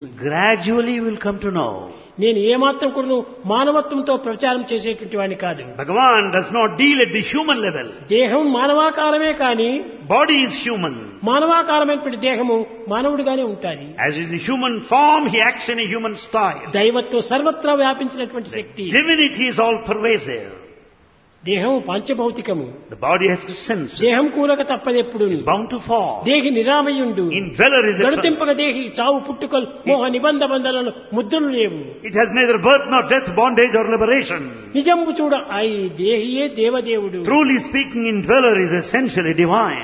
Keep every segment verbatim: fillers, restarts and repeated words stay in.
Gradually you will come to know. నేను ఏమాత్రం కూడా మానవత్వంతో ప్రచారం చేసేటువంటి వాడిని కాదు. Bhagavan does not deal at the human level. దేహం మానవాకారమే కానీ Body is human. మానవాకారమైనటువంటి దేహము మానవుడిగానే ఉంటాది. As is the human form, he acts in a human style. దైవత్వం సర్వత్రా వ్యాపించినటువంటి శక్తి. Divinity is all pervasive. దేహం పంచభౌతికము. The body has senses. దేహం కూలక తప్పదెప్పుడు. Is bound to fall. దేహి నిరామయుండు. Indweller is గణతింపక దేహి చావు పుట్టుకలు మోహ నిబంధ బంధనలు ముద్రలు లేవు. It has neither birth nor death, bondage or liberation. నిజంబు చూడ ఐ దేహియే దేవదేవుడు. Truly speaking, indweller is essentially divine.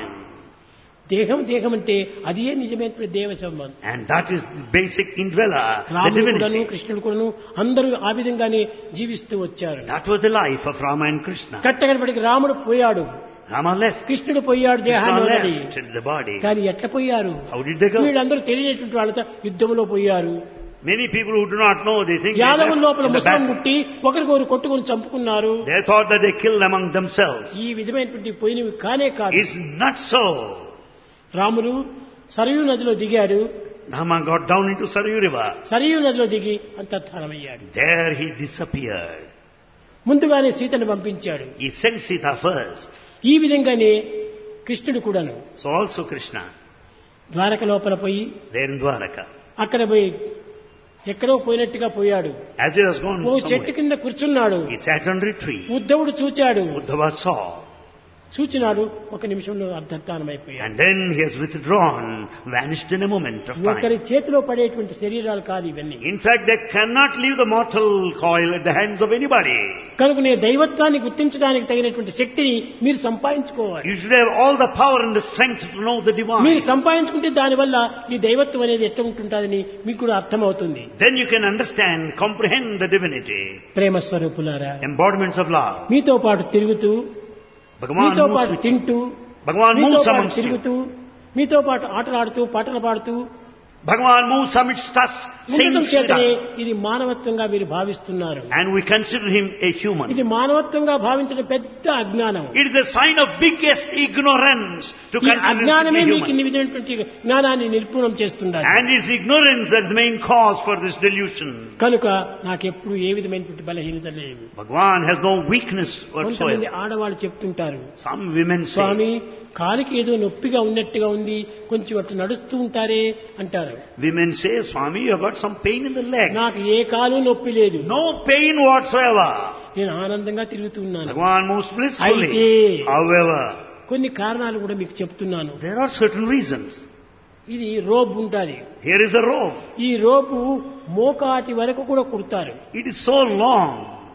దేహం దేహం అంటే అది ఏ నిజమైనటువంటి దేవ సంబంధం. And that is the basic indweller, the రాముడు కూడాను divinity. కృష్ణుడు కూడాను అందరూ ఆ విధంగానే జీవిస్తూ వచ్చారు. That was the life of Rama and Krishna. కట్టగడపడికి రాముడు పోయాడు, Rama left. కృష్ణుడు పోయాడు Krishna దేహాన్ని వదిలి. left in the body. కానీ ఎట్లా పోయారు? How did they go? వీళ్ళందరూ తెలియనటువంటి వాళ్ళతో యుద్ధంలో పోయారు. Many people who do not know, they think they యాదవుల left లోపల in the ముసలం battle. పుట్టి ఒకరికొకరు కొట్టుకుని చంపుకున్నారు. They thought that they killed among themselves. ఈ విధమైనటువంటి పోయినవి కానే కాదు. It's not so. రాముడు సరయూ నదిలో దిగాడు. Rama got down into Sarayu River. Sarayu నదిలో దిగి అంతర్ధానమయ్యాడు. There he disappeared. ముందుగానే సీతను పంపించాడు. He sent Sita first. ఈ విధంగానే కృష్ణుడు కూడాను So also Krishna, ద్వారక లోపల పోయి there in Dwaraka. అక్కడ పోయి ఎక్కడో పోయినట్టుగా పోయాడు. As he was gone ఓ చెట్టు somewhere, కింద కూర్చున్నాడు. he sat under a tree. ఉద్ధవుడు చూచాడు. Uddhava saw. చూచినాడు, ఒక నిమిషంలో అర్ధత్తానమైపోయాడు. And then he has withdrawn, vanished in a moment of ఒకరి time. చేతిలో పడేటువంటి శరీరాలు కాదు ఇవన్నీ. In fact, they cannot leave the mortal coil at the hands of anybody. కనుక నే దైవత్వాన్ని గుర్తించడానికి తగినటువంటి శక్తిని మీరు సంపాదించుకోవాలి. You should have all the power and the strength to know the divine. మీరు సంపాదించుకుంటే దానివల్ల ఈ దైవత్వం అనేది ఎట్లా ఉంటుందని మీకు కూడా అర్థమవుతుంది. Then you can understand, comprehend the divinity. ప్రేమ స్వరూపులారా, Embodiments of love. మీతో పాటు తిరుగుతూ, Bhagavan మీతో moves పాటు with you. తింటూ, Bhagavan మీతో moves పాటు amongst you. తిరుగుతూ, మీతో పాటు ఆటలాడుతూ పాటలు పాడుతూ Bhagavan moves amidst us, ఉండటం sings with చేతనే us. ఇది మానవత్వంగా మీరు భావిస్తున్నారు. And we consider him a human. ఇది మానవత్వంగా భావించడం పెద్ద అజ్ఞానం. It is a sign of biggest ignorance to ఈ consider him to అజ్ఞానమే be మీకు human. ఇన్ని విధమైనటువంటి జ్ఞానాన్ని నిర్పూర్ణం చేస్తుండాలి. And it's ignorance that is the main cause for this delusion. కనుక నాకెప్పుడు ఏ విధమైనటువంటి బలహీనత లేవు. Bhagavan has no weakness కొంతమంది whatsoever. ఆడవాళ్ళు చెప్తుంటారు, Some women say, స్వామి కాలికి ఏదో నొప్పిగా ఉన్నట్టుగా ఉంది, కొంచెం అట్లా నడుస్తూ ఉంటారే అంటారు. women say, Swami, you have got some pain in the leg. నాకు ఏ కాలు నొప్పి లేదు, No pain whatsoever. నేను ఆనందంగా తిరుగుతూ ఉన్నాను. Bhagavan moves blissfully. అయితే- However, కొన్ని కారణాలు కూడా మీకు చెప్తున్నాను. there are certain reasons. ఇది రోబ్ ఉంటాది. Here is the rope. ఈ రోపు మోకాటి వరకు కూడా కుడతారు, It is so long.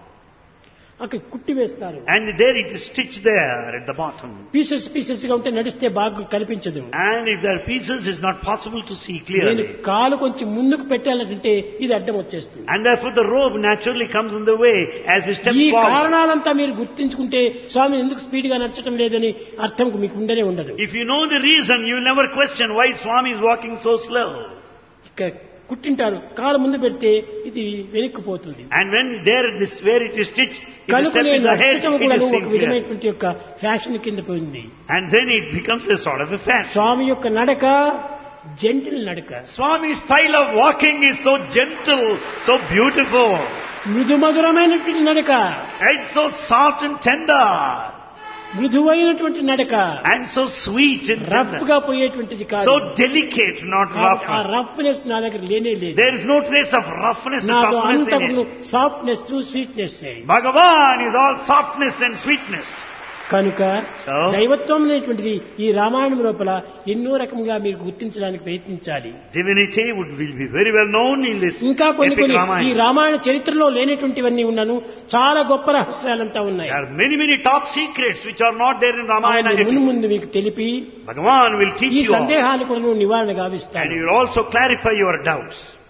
అక్కడ కుట్టి వేస్తారు. And there it is stitched there at the bottom. Pieces pieces గా ఉంటే నడిస్తే బాగా కనిపించదు. And if there are pieces, it's not possible to see నేను clearly. కాలు కొంచెం ముందుకు పెట్టాలంటే ఇది అడ్డం వచ్చేస్తుంది. And therefore the rope naturally comes in the way as he steps ఈ forward. కారణాలంతా మీరు గుర్తించుకుంటే స్వామి ఎందుకు స్పీడ్ గా నడచడం లేదని అర్థం మీకు ఉండనే ఉండదు. If you know the reason, you will never question why Swami is walking so slow. ఇక్కడ కుట్టింటారు, కాలు ముందు పెడితే ఇది వెనక్కిపోతుంది. And when there, this where it is stitched, if the కనుక step నేను is ahead, నడచడం it కూడా is ఒక seen clear. విధమైనటువంటి యొక్క ఫ్యాషన్ కింద పోయింది. And then it becomes a sort of a fashion. స్వామి యొక్క నడక జెంటిల్ నడక. Swami's style of walking is so gentle, so beautiful. మృదు మధురమైనటువంటి నడక, It's so soft and tender. మృదువైనటువంటి నడక, And so sweet and rough tender. గా పోయేటువంటిది కాదు. So delicate, not rough. ఆ రఫ్నెస్ నా దగ్గర లేనే లేదు. There is no trace of roughness and నాకు toughness in అంతకు it. Softness through sweetness. Bhagavan is all softness and sweetness. కనుక So? దైవత్వం అనేటువంటిది ఈ రామాయణం లోపల ఎన్నో రకంగా మీరు గుర్తించడానికి ప్రయత్నించాలి. Divinity would will be very well known in this ఇంకా కొన్ని epic కొన్ని ఈ Ramayana. రామాయణ చరిత్రలో లేనటువంటివన్నీ ఉన్నాను, చాలా గొప్ప రహస్యాలంతా ఉన్నాయి. There are many, many top secrets which are not there in Ramayana. ఆయన epic. ముందు ముందు మీకు తెలిపి Bhagavan will teach ఈ you all. సందేహాలు కూడా నువ్వు నివారణ And గావిస్తాను. he will also clarify your doubts.